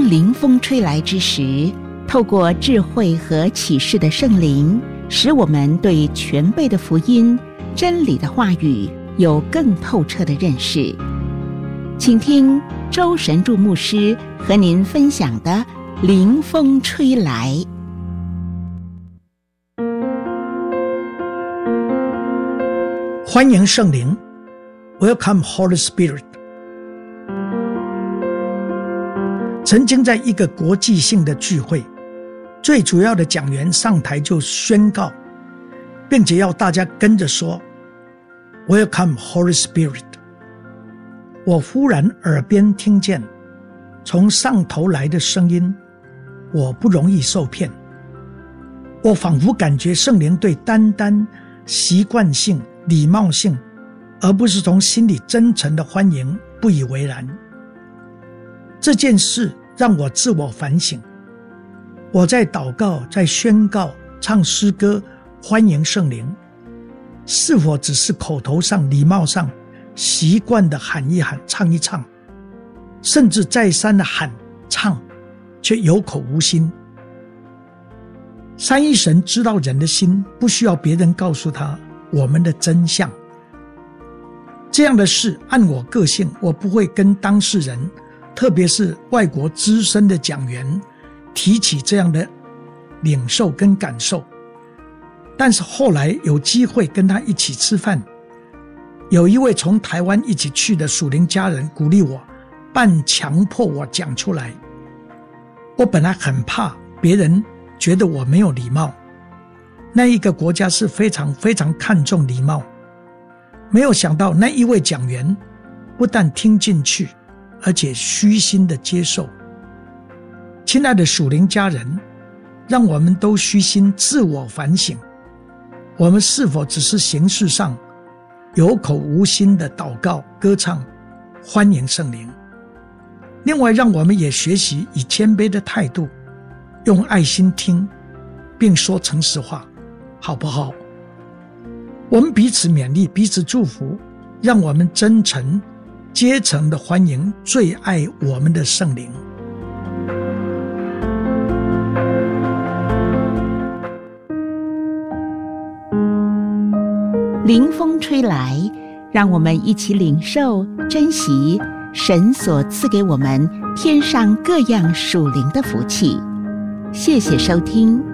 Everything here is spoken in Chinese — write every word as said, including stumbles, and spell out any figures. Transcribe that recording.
灵风吹来之时，透过智慧和启示的圣灵，使我们对全备的福音、真理的话语有更透彻的认识。请听周神助牧师和您分享的灵风吹来。 欢迎圣灵 Welcome Holy Spirit。 曾经在一个国际性的聚会，最主要的讲员上台就宣告，并且要大家跟着说 Welcome Holy Spirit。 我忽然耳边听见从上头来的声音，我不容易受骗。我仿佛感觉圣灵对单单习惯性礼貌性，而不是从心里真诚的欢迎不以为然。这件事让我自我反省，我在祷告，在宣告，唱诗歌欢迎圣灵，是否只是口头上礼貌上习惯的喊一喊唱一唱，甚至再三的喊唱却有口无心。三一神知道人的心，不需要别人告诉他我们的真相。这样的事按我个性，我不会跟当事人，特别是外国资深的讲员提起这样的领受跟感受。但是后来有机会跟他一起吃饭，有一位从台湾一起去的属灵家人鼓励我，半强迫我讲出来。我本来很怕别人觉得我没有礼貌，那一个国家是非常非常看重礼貌，没有想到那一位讲员不但听进去，而且虚心的接受。亲爱的属灵家人，让我们都虚心自我反省，我们是否只是形式上有口无心的祷告歌唱欢迎圣灵。另外让我们也学习以谦卑的态度，用爱心听并说诚实话，好不好？我们彼此勉励，彼此祝福，让我们真诚竭诚地欢迎最爱我们的圣灵。 灵风吹来，让我们一起领受珍惜神所赐给我们天上各样属灵的福气。谢谢收听。